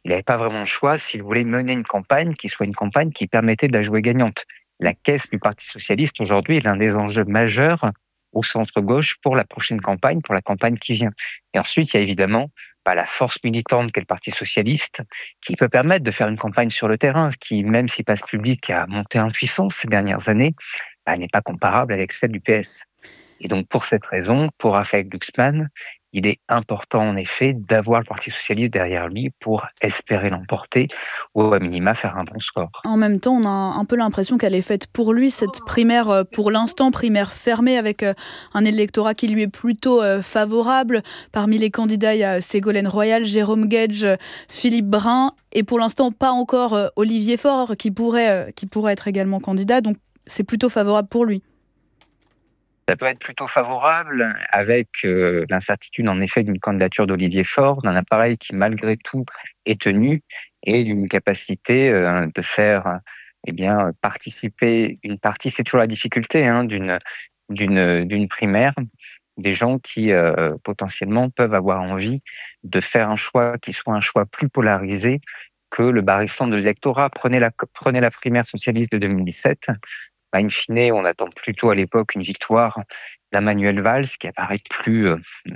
il n'avait pas vraiment le choix s'il voulait mener une campagne qui soit une campagne qui permettait de la jouer gagnante. La caisse du Parti socialiste, aujourd'hui, est l'un des enjeux majeurs au centre-gauche pour la prochaine campagne, pour la campagne qui vient. Et ensuite, il y a évidemment la force militante qu'est le Parti socialiste, qui peut permettre de faire une campagne sur le terrain, qui, même si Place Publique a monté en puissance ces dernières années, n'est pas comparable avec celle du PS. Et donc, pour cette raison, pour Raphaël Glucksmann, il est important, en effet, d'avoir le Parti socialiste derrière lui pour espérer l'emporter ou, à minima, faire un bon score. En même temps, on a un peu l'impression qu'elle est faite pour lui, cette primaire, pour l'instant, primaire fermée, avec un électorat qui lui est plutôt favorable. Parmi les candidats, il y a Ségolène Royal, Jérôme Guedj, Philippe Brun, et pour l'instant, pas encore Olivier Faure, qui pourrait être également candidat, donc c'est plutôt favorable pour lui. Ça peut être plutôt favorable avec l'incertitude en effet d'une candidature d'Olivier Faure, d'un appareil qui malgré tout est tenu et d'une capacité de faire participer une partie, c'est toujours la difficulté d'une primaire, des gens qui potentiellement peuvent avoir envie de faire un choix qui soit un choix plus polarisé que le barrissant de l'électorat. Prenez la primaire socialiste de 2017. In fine, on attend plutôt à l'époque une victoire d'Emmanuel Valls, qui apparaît plus,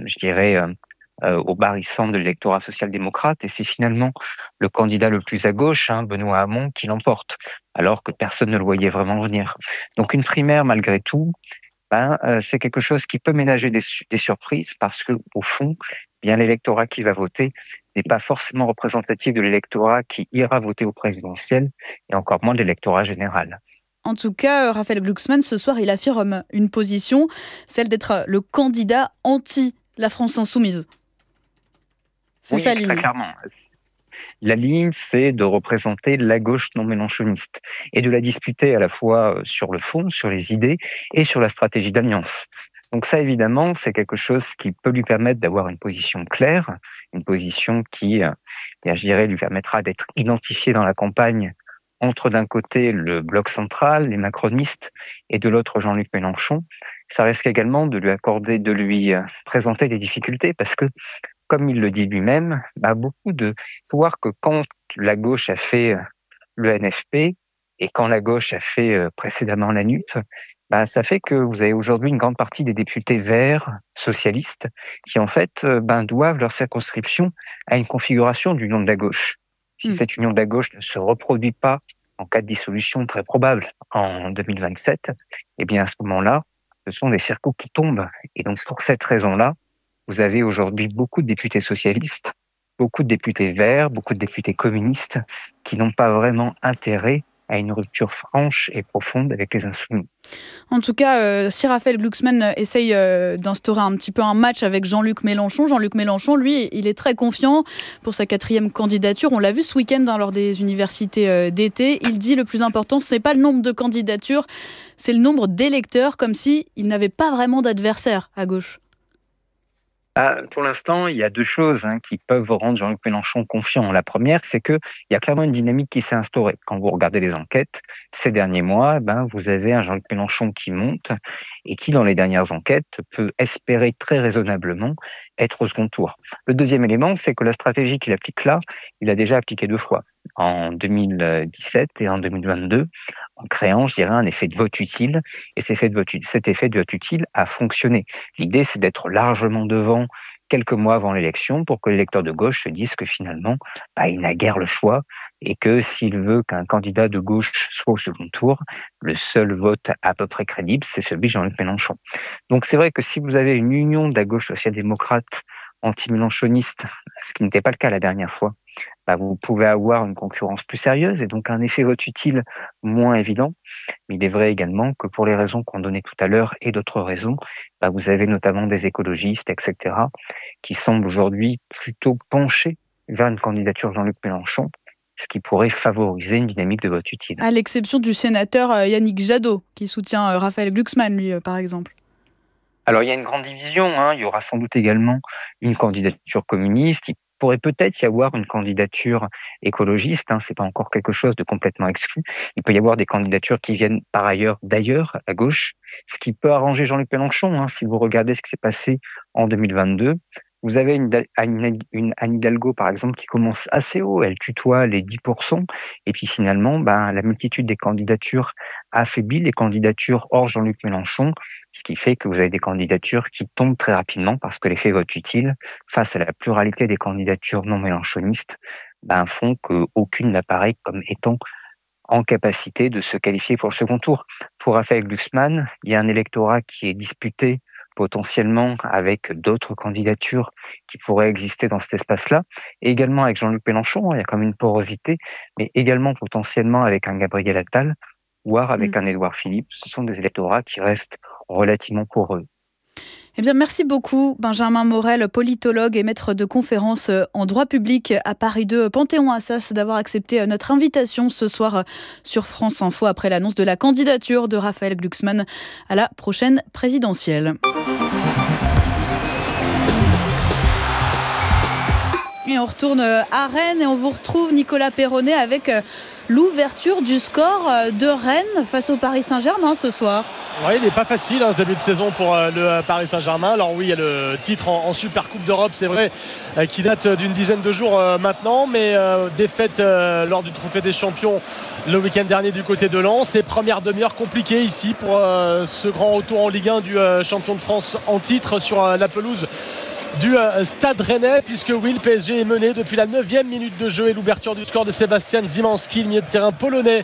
au barrissant de l'électorat social-démocrate, et c'est finalement le candidat le plus à gauche, Benoît Hamon, qui l'emporte, alors que personne ne le voyait vraiment venir. Donc une primaire, malgré tout, c'est quelque chose qui peut ménager des surprises, parce que au fond, l'électorat qui va voter n'est pas forcément représentatif de l'électorat qui ira voter au présidentiel, et encore moins de l'électorat général. En tout cas, Raphaël Glucksmann, ce soir, il affirme une position, celle d'être le candidat anti la France insoumise. C'est sa Oui, très ligne. clairement. La ligne, c'est de représenter la gauche non mélenchoniste et de la disputer à la fois sur le fond, sur les idées et sur la stratégie d'alliance. Donc ça, évidemment, c'est quelque chose qui peut lui permettre d'avoir une position claire, une position qui, lui permettra d'être identifié dans la campagne entre d'un côté le bloc central, les macronistes, et de l'autre Jean-Luc Mélenchon. Ça risque également de lui présenter des difficultés parce que, comme il le dit lui-même, il faut voir que quand la gauche a fait le NFP et quand la gauche a fait précédemment la NUP, ça fait que vous avez aujourd'hui une grande partie des députés verts, socialistes, qui en fait doivent leur circonscription à une configuration d'union de la gauche. Si cette union de la gauche ne se reproduit pas en cas de dissolution très probable en 2027, à ce moment-là, ce sont des circuits qui tombent. Et donc pour cette raison-là, vous avez aujourd'hui beaucoup de députés socialistes, beaucoup de députés verts, beaucoup de députés communistes qui n'ont pas vraiment intérêt à une rupture franche et profonde avec les insoumis. En tout cas, si Raphaël Glucksmann essaye d'instaurer un petit peu un match avec Jean-Luc Mélenchon, lui, il est très confiant pour sa 4e candidature. On l'a vu ce week-end lors des universités d'été. Il dit le plus important, c'est pas le nombre de candidatures, c'est le nombre d'électeurs, comme s'il n'avait pas vraiment d'adversaire à gauche. Pour l'instant, il y a deux choses qui peuvent rendre Jean-Luc Mélenchon confiant. La première, c'est qu'il y a clairement une dynamique qui s'est instaurée. Quand vous regardez les enquêtes, ces derniers mois, vous avez un Jean-Luc Mélenchon qui monte et qui, dans les dernières enquêtes, peut espérer très raisonnablement être au second tour. Le deuxième élément, c'est que la stratégie qu'il applique là, il a déjà appliqué 2 fois, en 2017 et en 2022, en créant, un effet de vote utile. Et cet effet de vote utile a fonctionné. L'idée, c'est d'être largement devant quelques mois avant l'élection pour que l'électeur de gauche se dise que finalement, il n'a guère le choix et que s'il veut qu'un candidat de gauche soit au second tour, le seul vote à peu près crédible, c'est celui de Jean-Luc Mélenchon. Donc c'est vrai que si vous avez une union de la gauche social-démocrate anti-mélenchoniste, ce qui n'était pas le cas la dernière fois, vous pouvez avoir une concurrence plus sérieuse et donc un effet vote utile moins évident. Mais il est vrai également que pour les raisons qu'on donnait tout à l'heure et d'autres raisons, vous avez notamment des écologistes, etc., qui semblent aujourd'hui plutôt penchés vers une candidature Jean-Luc Mélenchon, ce qui pourrait favoriser une dynamique de vote utile. À l'exception du sénateur Yannick Jadot, qui soutient Raphaël Glucksmann, lui, par exemple. Alors, il y a une grande division. Il y aura sans doute également une candidature communiste. Il pourrait peut-être y avoir une candidature écologiste. C'est pas encore quelque chose de complètement exclu. Il peut y avoir des candidatures qui viennent par ailleurs d'ailleurs, à gauche, ce qui peut arranger Jean-Luc Mélenchon. Si vous regardez ce qui s'est passé en 2022, Vous avez une Anne Hidalgo, par exemple, qui commence assez haut, elle tutoie les 10%, et puis finalement, la multitude des candidatures affaiblit les candidatures hors Jean-Luc Mélenchon, ce qui fait que vous avez des candidatures qui tombent très rapidement parce que l'effet vote utile, face à la pluralité des candidatures non mélenchonistes, font qu'aucune n'apparaît comme étant en capacité de se qualifier pour le second tour. Pour Raphaël Glucksmann, il y a un électorat qui est disputé potentiellement avec d'autres candidatures qui pourraient exister dans cet espace-là, et également avec Jean-Luc Mélenchon, il y a quand même une porosité, mais également potentiellement avec un Gabriel Attal, voire avec un Édouard Philippe. Ce sont des électorats qui restent relativement poreux. Eh bien, merci beaucoup, Benjamin Morel, politologue et maître de conférences en droit public à Paris 2, Panthéon-Assas, d'avoir accepté notre invitation ce soir sur France Info après l'annonce de la candidature de Raphaël Glucksmann à la prochaine présidentielle. Et on retourne à Rennes et on vous retrouve, Nicolas Perronnet, avec l'ouverture du score de Rennes face au Paris Saint-Germain ce soir. Oui, il n'est pas facile ce début de saison pour le Paris Saint-Germain. Alors oui, il y a le titre en Super Coupe d'Europe, c'est vrai, qui date d'une dizaine de jours maintenant, mais défaite lors du Trophée des Champions le week-end dernier du côté de Lens. Et première demi-heure compliquée ici pour ce grand retour en Ligue 1 du champion de France en titre sur la pelouse du Stade Rennais, puisque oui, le PSG est mené depuis la 9e minute de jeu et l'ouverture du score de Sébastien Szymanski, le milieu de terrain polonais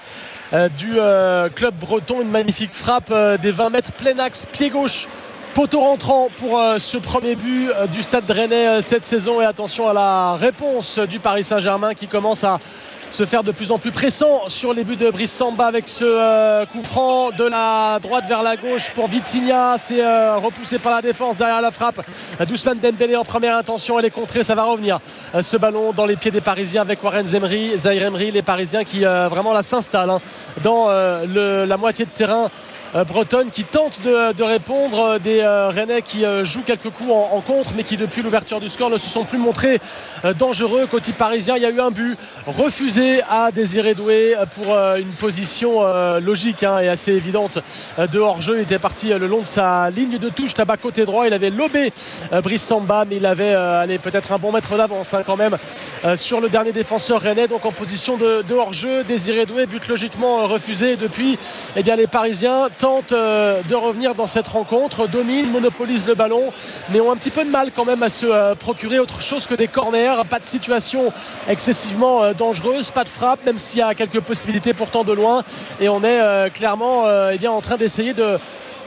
du club breton. Une magnifique frappe des 20 mètres, plein axe, pied gauche, poteau rentrant pour ce premier but du Stade Rennais cette saison. Et attention à la réponse du Paris Saint-Germain qui commence à se faire de plus en plus pressant sur les buts de Brice Samba avec ce coup franc de la droite vers la gauche pour Vitinha. C'est repoussé par la défense derrière la frappe d'Ousmane Dembélé en première intention. Elle est contrée, ça va revenir ce ballon dans les pieds des Parisiens avec Warren Zahir Emery, les Parisiens qui vraiment là s'installent dans la moitié de terrain bretonne, qui tente de répondre, des Rennais qui jouent quelques coups en contre, mais qui depuis l'ouverture du score ne se sont plus montrés dangereux. Côté parisien, il y a eu un but refusé à Désiré Doué pour une position logique et assez évidente de hors-jeu. Il était parti le long de sa ligne de touche là-bas côté droit. Il avait lobé Brice Samba, mais il avait peut-être un bon mètre d'avance quand même sur le dernier défenseur rennais, donc en position de hors-jeu. Désiré Doué, but logiquement refusé. Et depuis, les Parisiens tentent de revenir dans cette rencontre, dominent, monopolisent le ballon, mais ont un petit peu de mal quand même à se procurer autre chose que des corners. Pas de situation excessivement dangereuse, pas de frappe, même s'il y a quelques possibilités pourtant de loin. Et on est clairement en train d'essayer de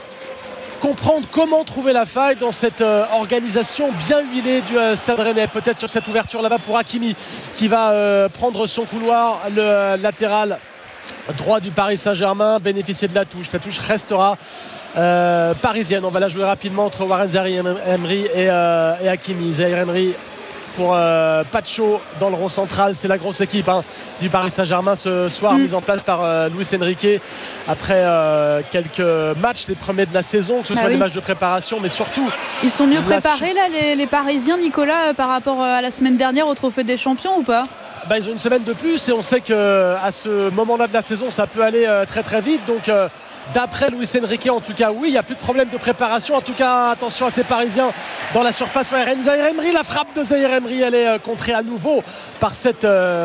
comprendre comment trouver la faille dans cette organisation bien huilée du Stade Rennais. Peut-être sur cette ouverture là-bas pour Hakimi qui va prendre son couloir, le latéral droit du Paris Saint-Germain, bénéficier de la touche. La touche restera parisienne. On va la jouer rapidement entre Warren Zahir Emery et Hakimi. Zahir Emery pour Pacho dans le rond central. C'est la grosse équipe du Paris Saint-Germain ce soir, mise en place par Luis Enrique après quelques matchs, les premiers de la saison, que ce soit des matchs de préparation, mais surtout ils sont mieux préparés là, les Parisiens, Nicolas, par rapport à la semaine dernière au Trophée des Champions, ou pas? Ils ont une semaine de plus et on sait qu'à ce moment-là de la saison ça peut aller très très vite, donc d'après Luis Enrique en tout cas oui, il n'y a plus de problème de préparation. En tout cas attention à ces Parisiens dans la surface. Zahir Emery, la frappe de Zahir Emery, elle est contrée à nouveau par cette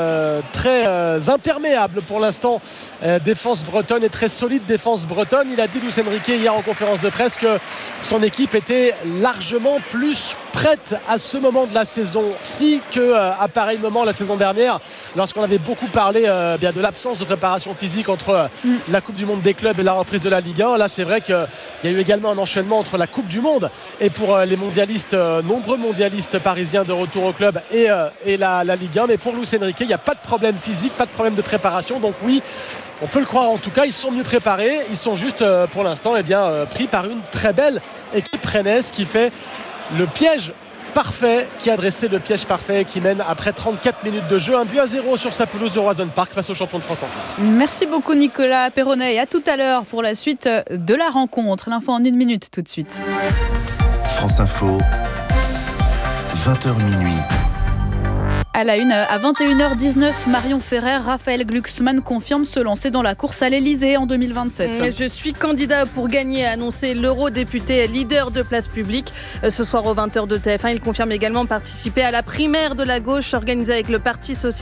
très imperméable pour l'instant défense bretonne, et très solide défense bretonne. Il a dit Luis Enrique hier en conférence de presse que son équipe était largement plus prête à ce moment de la saison-ci qu'à pareil moment la saison dernière, lorsqu'on avait beaucoup parlé de l'absence de préparation physique entre la Coupe du Monde des clubs et la reprise de la Ligue 1. Là c'est vrai qu'il y a eu également un enchaînement entre la Coupe du Monde et pour les mondialistes, nombreux mondialistes parisiens de retour au club et la Ligue 1. Mais pour Luis Enrique, il n'y a pas de problème physique, pas de problème de préparation. Donc oui, on peut le croire en tout cas, ils sont mieux préparés. Ils sont juste pour l'instant pris par une très belle équipe rennaise qui fait le piège parfait, qui a dressé le piège parfait, qui mène après 34 minutes de jeu 1-0 sur sa pelouse de Roison Park face au champion de France en titre. Merci beaucoup Nicolas Perronnet, et à tout à l'heure pour la suite de la rencontre. L'info en 1 minute tout de suite. France Info, 20h minuit. À la une, à 21h19, Marion Ferrer, Raphaël Glucksmann confirme se lancer dans la course à l'Elysée en 2027. Je suis candidat pour gagner, a annoncé l'eurodéputé leader de Place Publique. Ce soir aux 20h de TF1, il confirme également participer à la primaire de la gauche organisée avec le Parti socialiste